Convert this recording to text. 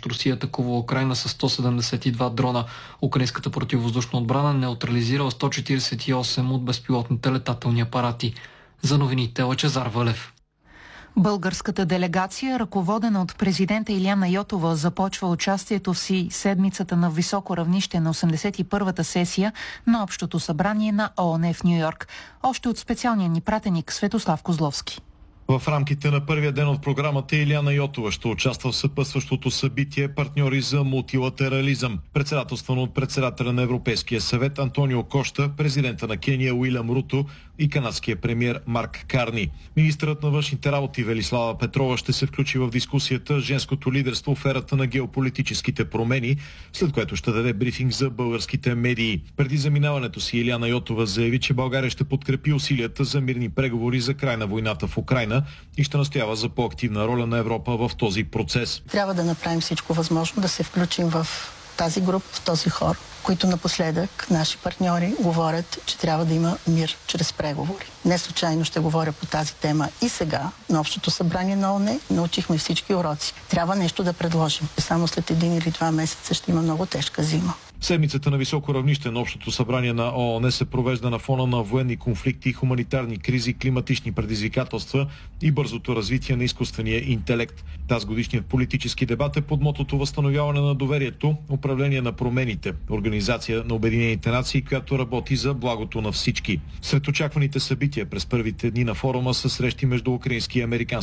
нощ Русия атакува Украйна с 172 дрона. Украинската противовъздушна отбрана неутрализирала 148 от безпилотните летателни апарати. За новините Лъчезар Вълев. Българската делегация, ръководена от президента Илияна Йотова, започва участието си седмицата на високо равнище на 81-та сесия на Общото събрание на ООН в Ню-Йорк. Още от специалния ни пратеник Светослав Козловски. В рамките на първия ден от програмата Илияна Йотова ще участва в съпътстващото събитие партньори за мултилатерализъм, председателствано от председателя на Европейския съвет Антонио Кошта, президента на Кения Уилям Руто и канадския премиер Марк Карни. Министърът на външните работи Велислава Петрова ще се включи в дискусията женското лидерство в ерата на геополитическите промени, след което ще даде брифинг за българските медии. Преди заминаването си Илияна Йотова заяви, че България ще подкрепи усилията за мирни преговори за край на войната в Украйна и ще настоява за по-активна роля на Европа в този процес. Трябва да направим всичко възможно да се включим в тази група, в този хор, които напоследък наши партньори говорят, че трябва да има мир чрез преговори. Не случайно ще говоря по тази тема и сега на Общото събрание на ООН. Научихме всички уроци. Трябва нещо да предложим. Само след 1 или 2 месеца ще има много тежка зима. Седмицата на високо равнище на Общото събрание на ООН се провежда на фона на военни конфликти, хуманитарни кризи, климатични предизвикателства и бързото развитие на изкуствения интелект. Тази годишният политически дебат е под мотото възстановяване на доверието, управление на промените, Организация на Обединените нации, която работи за благото на всички. Сред очакваните събития през първите дни на форума са срещи между украински и американски